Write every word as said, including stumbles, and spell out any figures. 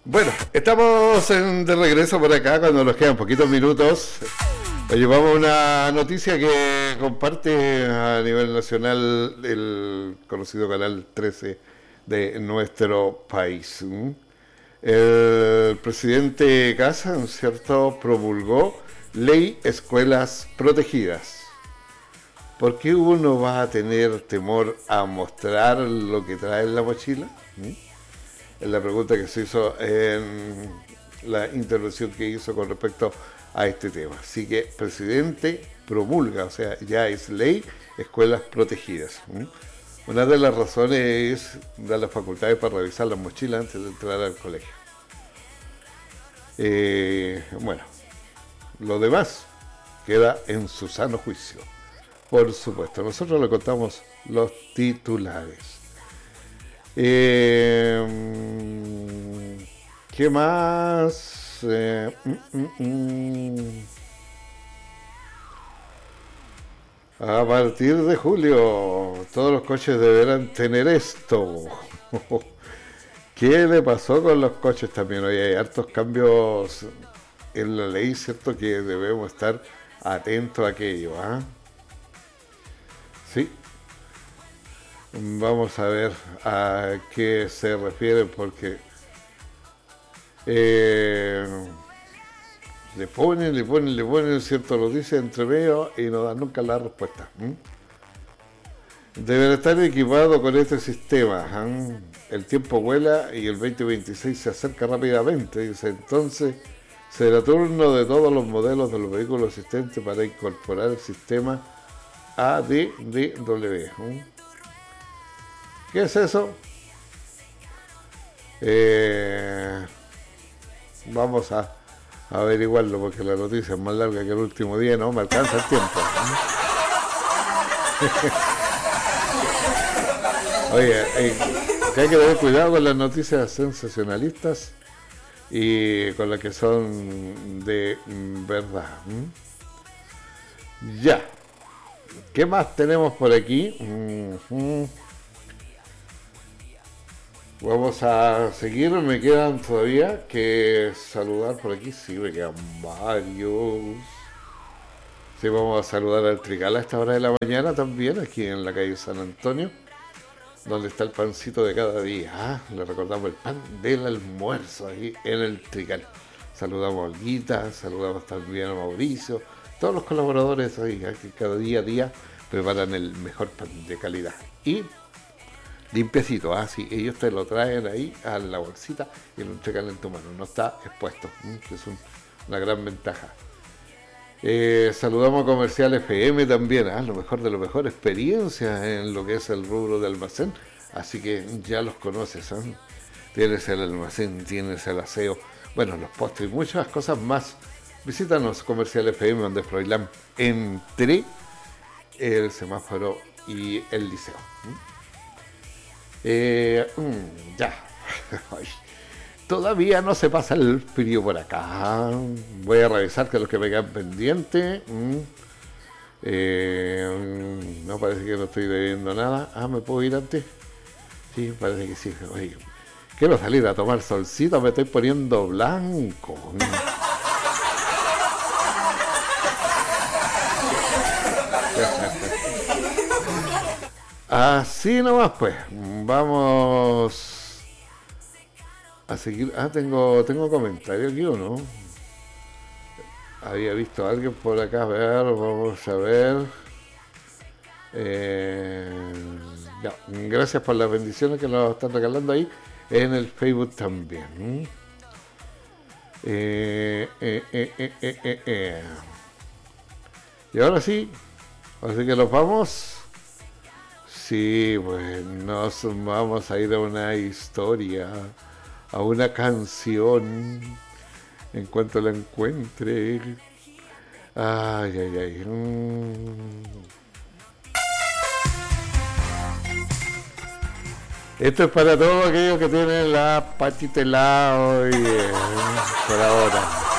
Bueno, estamos en, de regreso por acá cuando nos quedan poquitos minutos. Llevamos una noticia que comparte a nivel nacional el conocido Canal trece de nuestro país. El presidente Casa, ¿no es cierto?, promulgó Ley Escuelas Protegidas. ¿Por qué uno va a tener temor a mostrar lo que trae en la mochila? ¿Mm? Es la pregunta que se hizo en la intervención que hizo con respecto a este tema. Así que presidente promulga, o sea, ya es ley, escuelas protegidas. ¿Mm? Una de las razones es dar las facultades para revisar las mochilas antes de entrar al colegio. Eh, bueno, lo demás queda en su sano juicio. Por supuesto, nosotros le contamos los titulares. Eh, ¿Qué más? Eh, mm, mm, mm. A partir de julio, todos los coches deberán tener esto. ¿Qué le pasó con los coches también? Hoy hay hartos cambios en la ley, ¿cierto? Que debemos estar atentos a aquello, ¿ah? ¿eh? Sí. Vamos a ver a qué se refiere, porque eh, le ponen, le ponen, le ponen, ¿cierto? Lo dice entre medio y no dan nunca la respuesta. ¿Mm? Deben estar equipados con este sistema. ¿eh? El tiempo vuela y el veinte veintiséis se acerca rápidamente. Dice, entonces será turno de todos los modelos de los vehículos existentes para incorporar el sistema A D D W. ¿eh? ¿Qué es eso? Eh, vamos a, a averiguarlo porque la noticia es más larga que el último día, no me alcanza el tiempo. Oye, eh, que hay que tener cuidado con las noticias sensacionalistas y con las que son de verdad. ¿Mm? Ya. ¿Qué más tenemos por aquí? Uh-huh. Vamos a seguir, me quedan todavía que saludar por aquí, sí, me quedan varios. Sí, vamos a saludar al Trical a esta hora de la mañana también, aquí en la calle San Antonio, donde está el pancito de cada día. Ah, le recordamos el pan del almuerzo ahí en el Trical. Saludamos a Olguita, saludamos también a Mauricio, todos los colaboradores ahí, que cada día a día preparan el mejor pan de calidad. Y limpiecito, así, ¿eh? Ellos te lo traen ahí a la bolsita y lo entregan en tu mano, no está expuesto, ¿eh? Que es un, una gran ventaja. Eh, saludamos a Comercial F M también, ¿eh? Lo mejor de lo mejor, experiencia en lo que es el rubro de almacén, así que ya los conoces, ¿eh? Tienes el almacén, tienes el aseo, bueno, los postres y muchas cosas más. Visítanos, Comercial F M, donde Froilán, entre el semáforo y el liceo. ¿eh? Eh, mm, ya. Todavía no se pasa el frío por acá. Voy a revisar que los que me quedan pendientes. Mm. Eh, no, parece que no estoy debiendo nada. Ah, ¿me puedo ir antes? Sí, parece que sí. Oye, quiero salir a tomar solcito, me estoy poniendo blanco. Así nomás pues, vamos a seguir. Ah, tengo tengo comentario aquí, ¿o no? Había visto a alguien por acá, a ver, vamos a ver. Eh, ya, gracias por las bendiciones que nos están regalando ahí en el Facebook también. Eh, eh, eh, eh, eh, eh, eh. Y ahora sí, así que nos vamos. Sí, pues nos vamos a ir a una historia, a una canción, en cuanto la encuentre. Ay, ay, ay. Mm. Esto es para todos aquellos que tienen la patita helada hoy, eh, por ahora.